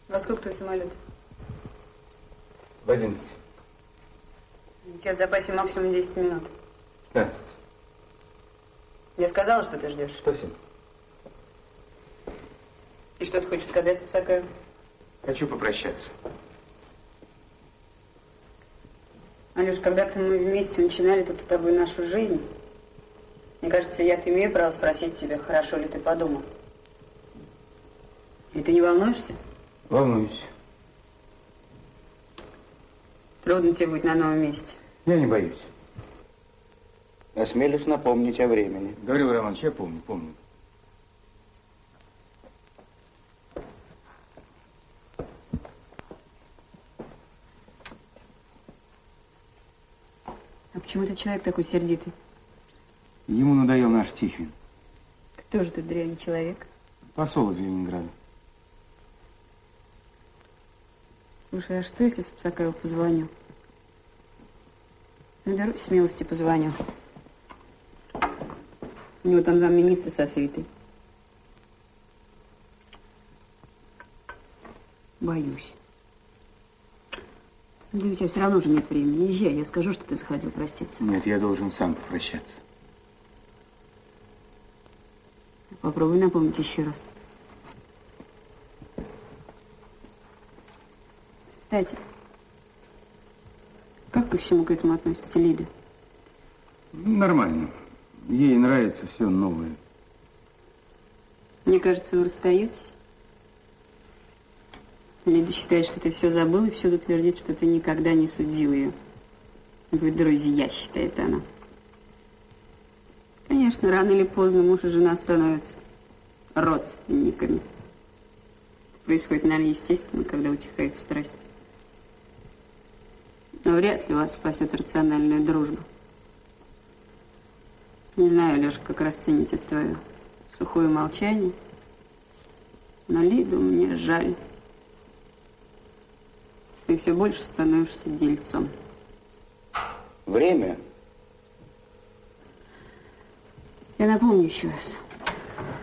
Во сколько твой самолет? В 11. У тебя в запасе максимум 10 минут. 15. Я сказала, что ты ждешь. Спасибо. И что ты хочешь сказать, Спасакаев? Хочу попрощаться. Алёш, когда-то мы вместе начинали тут с тобой нашу жизнь. Мне кажется, я-то имею право спросить тебя, хорошо ли ты подумал. И ты не волнуешься? Волнуюсь. Трудно тебе быть на новом месте. Я не боюсь. Осмелюсь напомнить о времени. Гаврил Романович, я помню. А почему этот человек такой сердитый? Ему надоел наш Тихвин. Кто же ты, дрянный человек? Посол из Ленинграда. Слушай, а что, если Спасакаеву позвоню? Наберусь смелости, позвоню. У него там замминистра со свитой. Боюсь. Да у тебя все равно уже нет времени. Езжай, я скажу, что ты заходил проститься. Нет, я должен сам попрощаться. Попробуй напомнить еще раз. Кстати, как ко всему к этому относится Лида? Нормально. Ей нравится все новое. Мне кажется, вы расстаетесь. Лида считает, что ты все забыл, и всюду твердит, что ты никогда не судил ее. Вы друзья, считает она. Конечно, рано или поздно муж и жена становятся родственниками. Это происходит, наверное, естественно, когда утихает страсть. Но вряд ли вас спасет рациональная дружба. Не знаю, Лёша, как расценить это твое сухое молчание, но Лиду мне жаль. Ты все больше становишься дельцом. Время? Я напомню еще раз.